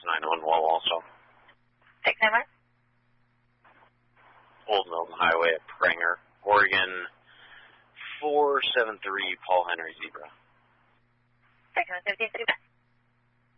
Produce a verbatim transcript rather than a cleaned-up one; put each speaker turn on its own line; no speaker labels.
nine one Wall also.
Six number?
Old Milton Highway at Pranger, Oregon, four seven three Paul Henry Zebra.
Six one seventeen,